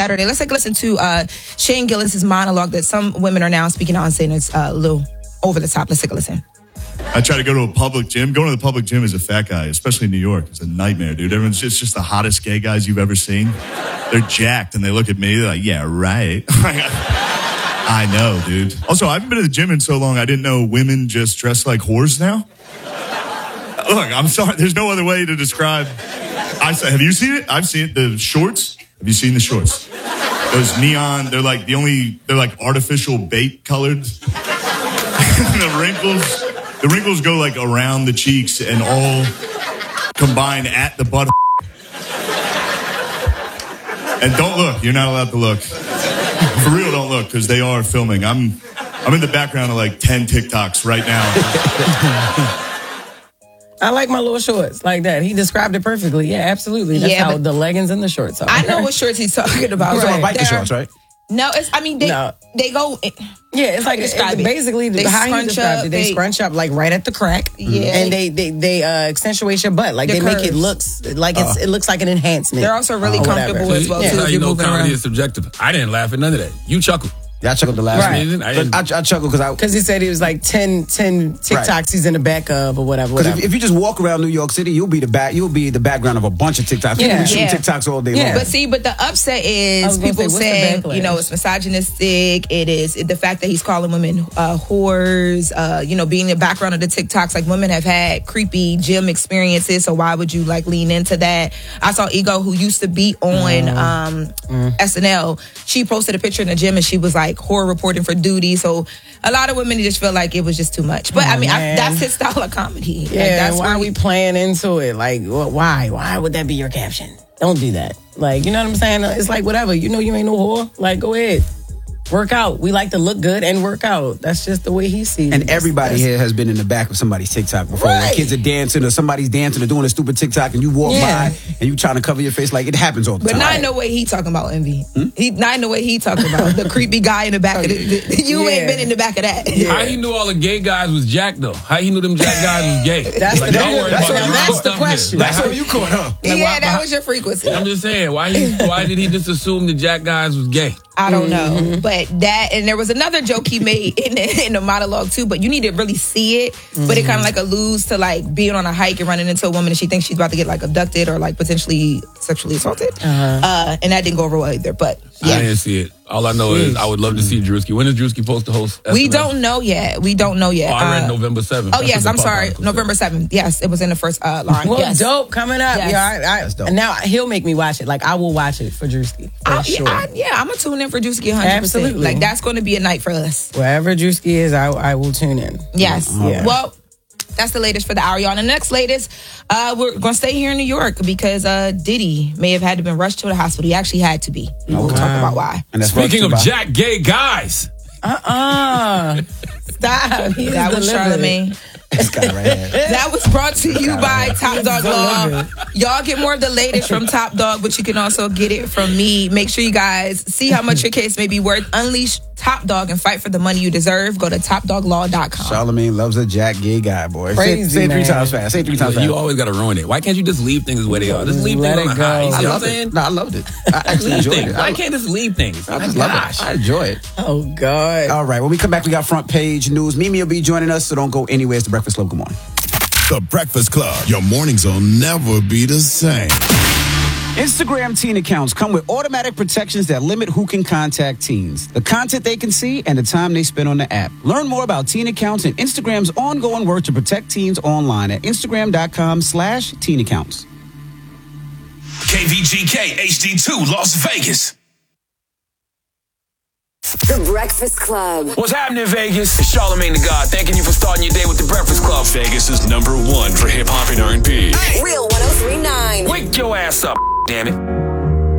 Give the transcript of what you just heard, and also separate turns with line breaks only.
Saturday. Let's take a listen to Shane Gillis' monologue that some women are now speaking on, saying it's a little over the top. Let's take a listen.
I try to go to a public gym. Going to the public gym as a fat guy, especially in New York, is a nightmare, dude. It's just the hottest gay guys you've ever seen. They're jacked, and they look at me, they're like, yeah, right. I know, dude. Also, I haven't been to the gym in so long, I didn't know women just dress like whores now. Look, I'm sorry. There's no other way to describe. Have you seen it? I've seen it. The shorts. Have you seen the shorts? Those neon, they're like artificial bait colored. The wrinkles go like around the cheeks and all combine at the butt. And don't look. You're not allowed to look. For real, don't look, because they are filming. I'm in the background of like 10 TikToks right now.
I like my little shorts like that. He described it perfectly. Yeah, absolutely. That's how the leggings and the shorts are.
I know what shorts he's talking about.
Right. Biker shorts, right?
No, they go.
Yeah, it's like basically how he described it. They scrunch up like right at the crack.
Yeah,
and they accentuate your butt. Like they make it looks like it looks like an enhancement.
They're also really comfortable as well.
That's how you know comedy is subjective. I didn't laugh at none of that. You chuckled.
Yeah, I chuckled the last one. I chuckled because
he said he was like 10 TikToks he's in the back of or whatever.
Because if you just walk around New York City, you'll be the background of a bunch of TikToks. People be shooting TikToks all day long.
But the upset is people saying, it's misogynistic. It is the fact that he's calling women whores. Being in the background of the TikToks, like women have had creepy gym experiences. So why would you like lean into that? I saw Ego, who used to be on SNL. She posted a picture in the gym and she was like horror reporting for duty. So a lot of women just feel like it was just too much. But that's his style of comedy.
Yeah, that's why are we playing into it? Like, why would that be your caption? Don't do that. Like, you know what I'm saying? It's like whatever. You know you ain't no whore. Like, go ahead. Work out. We like to look good and work out. That's just the way he sees it.
And everybody here has been in the back of somebody's TikTok before.
Right.
Like kids are dancing or somebody's dancing or doing a stupid TikTok and you walk by and you trying to cover your face. Like it happens all the time.
But not in the way he talking about, Envy. Not in the way he talking about. The creepy guy in the back of the... You ain't been in the back of that.
Yeah. How he knew all the gay guys was jack, though? How he knew them jack guys was gay?
That's the question.
That's what you caught up.
That was your frequency.
I'm just saying, why did he just assume the jack guys was gay?
I don't know. But and there was another joke he made in the monologue too, but you need to really see it. But it kind of like alludes to like being on a hike and running into a woman and she thinks she's about to get like abducted or like potentially sexually assaulted. And that didn't go over well either. But yeah.
I didn't see it. All I know is I would love to see Drewski. When is Drewski supposed to host SNL?
We don't know yet. Oh,
I read November 7th.
Oh, yes. I'm sorry. November 7th. Yes. It was in the first line.
Well,
yes.
dope. Coming up.
Yes.
Yeah,
That's dope.
Now he'll make me watch it. Like, I will watch it for Drewski. Sure.
I'm going to tune in for Drewski 100%.
Absolutely.
Like, that's going to be a night for us.
Wherever Drewski is, I will tune in.
Yes. Yeah. Well, that's the latest for the hour, y'all. And the next latest, we're going to stay here in New York because Diddy may have had to been rushed to the hospital. He actually had to be. We'll talk about why.
And speaking of jack gay guys.
Stop.
That was Charlamagne.
This guy right here.
That was brought to you by Top Dog Law. Y'all get more of the latest from Top Dog, but you can also get it from me. Make sure you guys see how much your case may be worth. Unleash Top Dog and fight for the money you deserve. Go to topdoglaw.com.
Charlamagne loves a jack gay guy, boy.
Crazy,
say it 3 times fast. Say it 3 times fast.
You always got to ruin it. Why can't you just leave things the way they are? Just leave things on the high. You see what I'm saying?
No, I loved it. I actually enjoyed it.
Why can't just leave things?
I just love it. I enjoy it.
Oh, God.
All right, when we come back, we got front page news. Mimi will be joining us, so don't go anywhere. It's The Breakfast Club. Good morning.
The Breakfast Club. Your mornings will never be the same.
Instagram teen accounts come with automatic protections that limit who can contact teens, the content they can see, and the time they spend on the app. Learn more about teen accounts and Instagram's ongoing work to protect teens online at Instagram.com/teen accounts.
KVGK HD2 Las Vegas.
The Breakfast Club.
What's happening, Vegas? It's Charlamagne the God. Thanking you for starting your day with The Breakfast Club.
Vegas' #1 for hip hop and R&B.
Real 103.9.
Wake your ass up, damn it.